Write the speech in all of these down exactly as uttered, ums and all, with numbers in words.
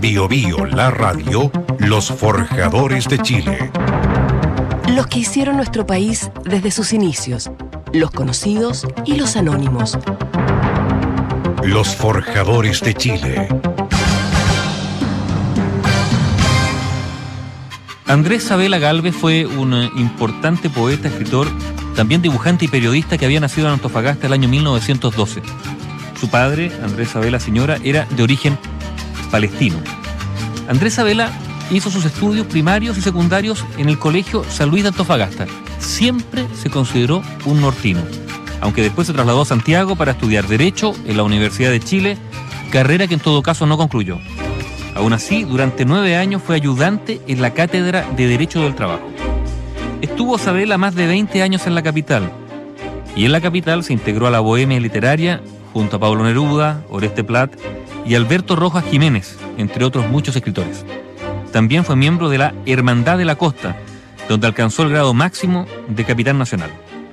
Bio Bio, la radio, los forjadores de Chile. Los que hicieron nuestro país desde sus inicios, los conocidos y los anónimos. Los forjadores de Chile. Andrés Sabela Galvez fue un importante poeta, escritor, también dibujante y periodista que había nacido en Antofagasta el año mil novecientos doce. Su padre, Andrés Sabela Señora, era de origen palestino. Andrés Sabela hizo sus estudios primarios y secundarios en el Colegio San Luis de Antofagasta. Siempre se consideró un nortino, aunque después se trasladó a Santiago para estudiar Derecho en la Universidad de Chile, carrera que en todo caso no concluyó. Aún así, durante nueve años fue ayudante en la Cátedra de Derecho del Trabajo. Estuvo Sabela más de veinte años en la capital, y en la capital se integró a la bohemia literaria junto a Pablo Neruda, Oreste Plat y Alberto Rojas Jiménez, entre otros muchos escritores. También fue miembro de la Hermandad de la Costa, donde alcanzó el grado máximo de capitán nacional.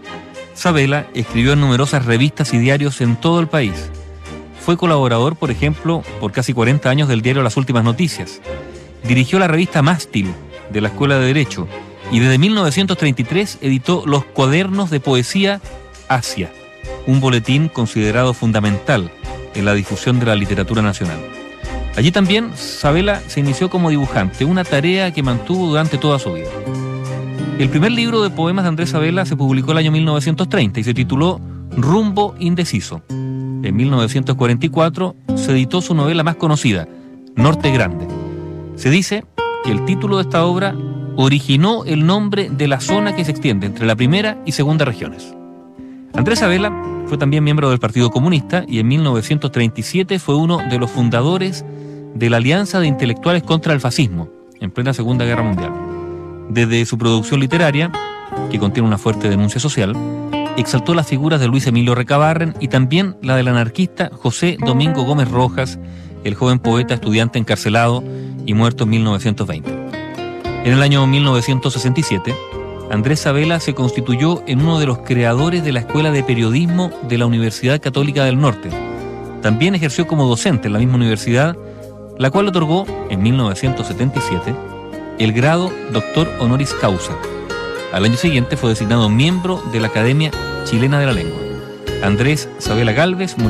Sabela escribió en numerosas revistas y diarios en todo el país. Fue colaborador, por ejemplo, por casi cuarenta años del diario Las Últimas Noticias. Dirigió la revista Mástil de la Escuela de Derecho y desde mil novecientos treinta y tres editó los Cuadernos de Poesía Asia, un boletín considerado fundamental en la difusión de la literatura nacional. Allí también Sabela se inició como dibujante, una tarea que mantuvo durante toda su vida. El primer libro de poemas de Andrés Sabela se publicó el año mil novecientos treinta y se tituló Rumbo Indeciso. En mil novecientos cuarenta y cuatro se editó su novela más conocida, Norte Grande. Se dice que el título de esta obra originó el nombre de la zona que se extiende entre la primera y segunda regiones. Andrés Sabela fue también miembro del Partido Comunista y en mil novecientos treinta y siete fue uno de los fundadores de la Alianza de Intelectuales contra el Fascismo, en plena Segunda Guerra Mundial. Desde su producción literaria, que contiene una fuerte denuncia social, exaltó las figuras de Luis Emilio Recabarren y también la del anarquista José Domingo Gómez Rojas, el joven poeta estudiante encarcelado y muerto en mil novecientos veinte. En el año mil novecientos sesenta y siete, Andrés Sabela se constituyó en uno de los creadores de la Escuela de Periodismo de la Universidad Católica del Norte. También ejerció como docente en la misma universidad, la cual otorgó en mil novecientos setenta y siete el grado doctor honoris causa. Al año siguiente fue designado miembro de la Academia Chilena de la Lengua. Andrés Sabela Galvez